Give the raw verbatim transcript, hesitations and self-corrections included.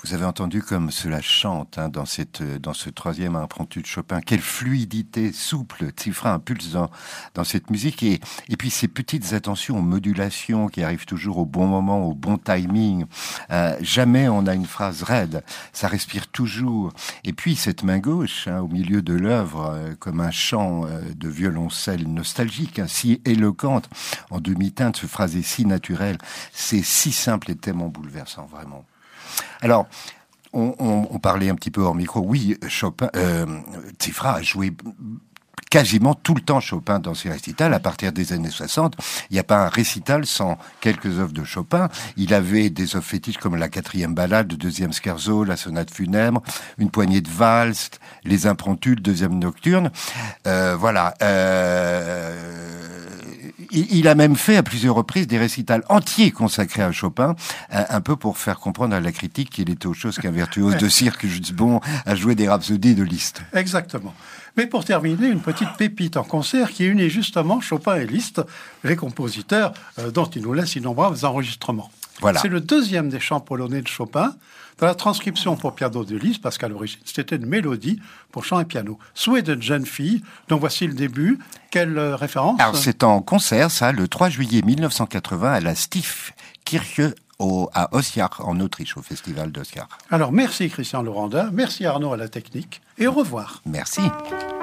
Vous avez entendu comme cela chante hein, dans, cette, dans ce troisième impromptu de Chopin. Quelle fluidité souple Tsifra impulse dans, dans cette musique. Et, et puis ces petites attentions aux modulations qui arrivent toujours au bon moment, au bon timing. Euh, jamais on a une phrase raide. Ça respire toujours. Et puis cette main gauche, hein, au milieu de l'œuvre, euh, comme un chant euh, de violoncelle nostalgique, hein, si éloquente, en demi-teinte, ce phrasé si naturel. C'est si simple et tellement bouleversant, vraiment. Alors, on, on, on parlait un petit peu hors micro. Oui, Chopin, euh, Tsifra a joué quasiment tout le temps Chopin dans ses récitals. À partir des années soixante, il n'y a pas un récital sans quelques œuvres de Chopin. Il avait des œuvres fétiches comme la quatrième ballade, le deuxième scherzo, la sonate funèbre, une poignée de valses, les impromptus, le deuxième nocturne. Euh, voilà. Euh, il, il a même fait à plusieurs reprises des récitals entiers consacrés à Chopin, un, un peu pour faire comprendre à la critique qu'il était autre chose qu'un virtuose de cirque juste bon à jouer des rhapsodies de Liszt. Exactement. Mais pour terminer, une petite pépite en concert qui unit justement Chopin et Liszt, les compositeurs euh, dont il nous laisse innombrables enregistrements. Voilà. C'est le deuxième des chants polonais de Chopin, dans la transcription pour piano de Liszt, parce qu'à l'origine, c'était une mélodie pour chant et piano. Souhait de jeune fille, dont voici le début. Quelle euh, référence ? Alors, c'est en concert, ça, le trois juillet mille neuf cent quatre-vingts, à la Stiefkirche Au, à Oscar, en Autriche, au festival d'Oscar. Alors, merci Christian Laurendin, merci Arnaud à la technique, et au revoir. Merci.